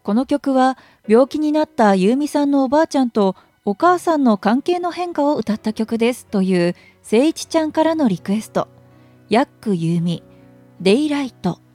この曲は病気になったゆうみさんのおばあちゃんとお母さんの関係の変化を歌った曲ですというせいいちちゃんからのリクエスト。ヤックゆうみ、デイライト。